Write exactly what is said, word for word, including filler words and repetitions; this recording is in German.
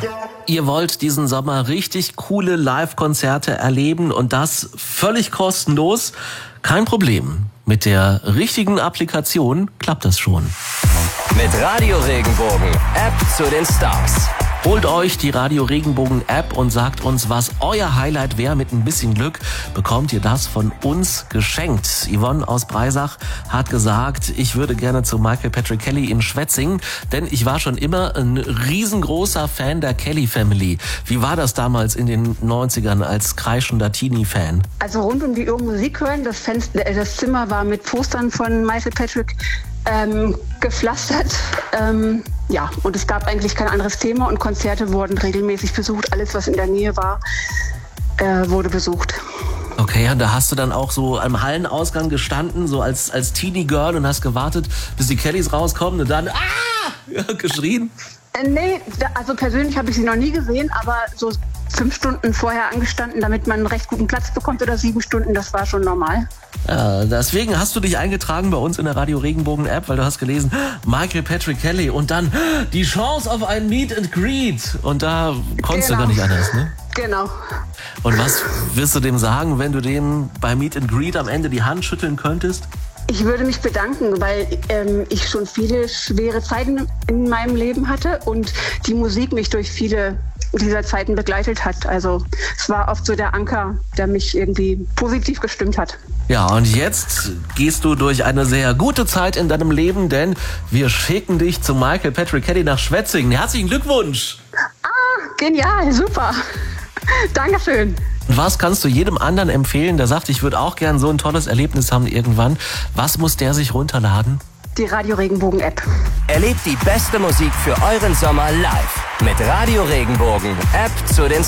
Ihr wollt diesen Sommer richtig coole Live-Konzerte erleben und das völlig kostenlos? Kein Problem. Mit der richtigen Applikation klappt das schon. Mit Radio Regenbogen, App zu den Stars. Holt euch die Radio Regenbogen App und sagt uns, was euer Highlight wäre. Mit ein bisschen Glück bekommt ihr das von uns geschenkt. Yvonne aus Breisach hat gesagt, ich würde gerne zu Michael Patrick Kelly in Schwetzingen, denn ich war schon immer ein riesengroßer Fan der Kelly Family. Wie war das damals in den neunzigern als kreischender Teenie-Fan? Also rund um die Uhr Musik hören. Das, Fenster, das Zimmer war mit Postern von Michael Patrick ähm, gepflastert. Ähm, ja, und es gab eigentlich kein anderes Thema und Konzerte wurden regelmäßig besucht. Alles, was in der Nähe war, äh, wurde besucht. Okay, und da hast du dann auch so am Hallenausgang gestanden, so als, als Teenie-Girl und hast gewartet, bis die Kellys rauskommen und dann ah! geschrien? Äh, nee, also persönlich habe ich sie noch nie gesehen, aber so fünf Stunden vorher angestanden, damit man einen recht guten Platz bekommt oder sieben Stunden, das war schon normal. Ja, deswegen hast du dich eingetragen bei uns in der Radio Regenbogen App, weil du hast gelesen, Michael Patrick Kelly und dann die Chance auf ein Meet and Greet und da konntest genau. du gar nicht anders, ne? Genau. Und was wirst du dem sagen, wenn du dem bei Meet and Greet am Ende die Hand schütteln könntest? Ich würde mich bedanken, weil ähm, ich schon viele schwere Zeiten in meinem Leben hatte und die Musik mich durch viele dieser Zeiten begleitet hat. Also es war oft so der Anker, der mich irgendwie positiv gestimmt hat. Ja, und jetzt gehst du durch eine sehr gute Zeit in deinem Leben, denn wir schicken dich zu Michael Patrick Kelly nach Schwetzingen. Herzlichen Glückwunsch! Ah, genial, super. Dankeschön. Was kannst du jedem anderen empfehlen, der sagt, ich würde auch gern so ein tolles Erlebnis haben irgendwann? Was muss der sich runterladen? Die Radio Regenbogen App. Erlebt die beste Musik für euren Sommer live mit Radio Regenbogen, App zu den